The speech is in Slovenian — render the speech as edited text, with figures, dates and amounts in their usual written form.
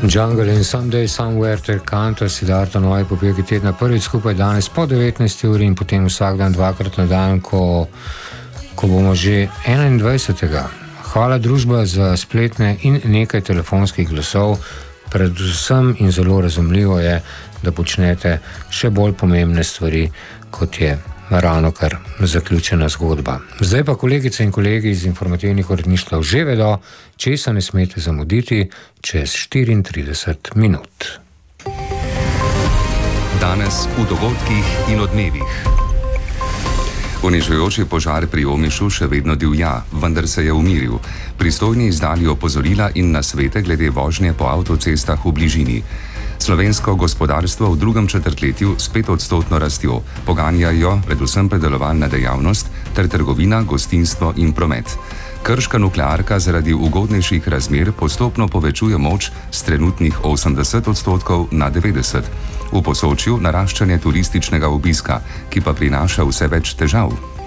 Jungle in Someday Somewhere ter Kantor Siddharta novi popevki tedna prvič skupaj danes po 19. uri in potem vsak dan dvakrat na dan, ko bomo že 21. Hvala družba za spletne in nekaj telefonskih glasov. Predvsem in zelo razumljivo je, da počnete še bolj pomembne stvari, kot je ravno kar zaključena zgodba. Zdaj pa kolegice in kolegi iz informativnih uredništev že vedo, česa ne smete zamuditi čez 34 minut. Danes v dogodkih in odmevih. Ponižujoči požar pri Omišu še vedno divja, vendar se je umiril. Pristojni izdali opozorila in nasvete glede vožnje po avtocestah v bližini. Slovensko gospodarstvo v drugem četrtletju s 5% rastjo poganjajo predvsem predelovalna dejavnost ter trgovina, gostinstvo in promet. Krška nuklearka zaradi ugodnejših razmer postopno povečuje moč s trenutnih 80% na 90%. V Posočju naraščanje turističnega obiska, ki pa prinaša vse več težav.